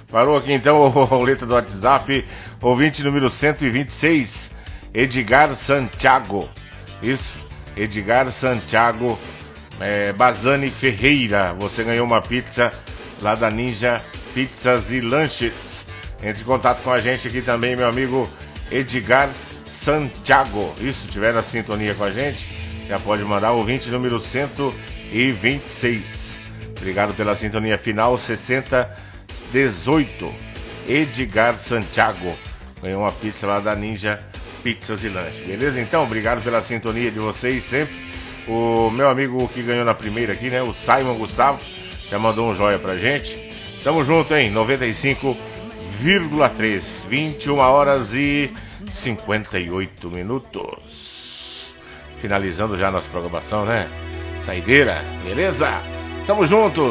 Parou aqui então o roleta do WhatsApp, ouvinte número 126, Edgar Santiago. Isso, Edgar Santiago Bazani Ferreira. Você ganhou uma pizza lá da Ninja Pizzas e Lanches. Entre em contato com a gente aqui também, meu amigo Edgar Santiago. Isso, tiver na sintonia com a gente, já pode mandar o ouvinte número 126. Obrigado pela sintonia final 6018. Edgar Santiago ganhou uma pizza lá da Ninja Pizzas e Lanches. Beleza? Então, obrigado pela sintonia de vocês sempre. O meu amigo que ganhou na primeira aqui, né? O Simon Gustavo, já mandou um joia pra gente. Tamo junto, hein? 95,3. 21 horas e 58 minutos. Finalizando já a nossa programação, né? Saideira, beleza? Tamo junto.